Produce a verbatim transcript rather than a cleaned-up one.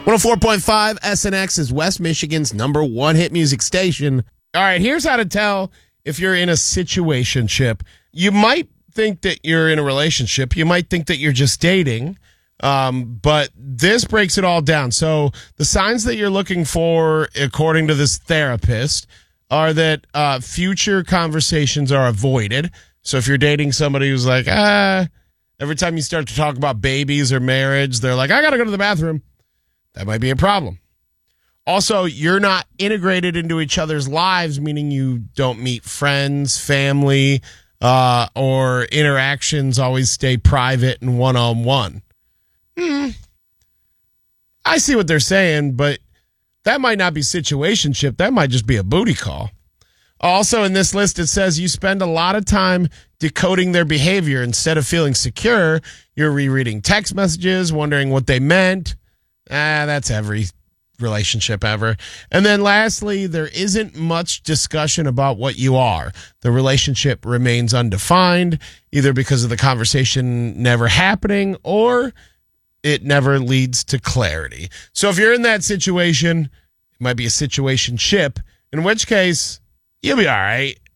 one oh four point five S N X is West Michigan's number one hit music station. All right, here's how to tell if you're in a situationship. You might think that you're in a relationship. You might think that you're just dating. Um, but this breaks it all down. So the signs that you're looking for, according to this therapist, are that uh, future conversations are avoided. So if you're dating somebody who's like, ah, every time you start to talk about babies or marriage, they're like, I got to go to the bathroom. That might be a problem. Also, you're not integrated into each other's lives, meaning you don't meet friends, family, uh, or interactions always stay private and one-on-one. Hmm. I see what they're saying, but that might not be situationship. That might just be a booty call. Also, in this list, it says you spend a lot of time decoding their behavior. Instead of feeling secure, you're rereading text messages, wondering what they meant. Ah, that's every relationship ever. And then lastly, there isn't much discussion about what you are. The relationship remains undefined, either because of the conversation never happening or it never leads to clarity. So if you're in that situation, it might be a situationship, in which case you'll be all right.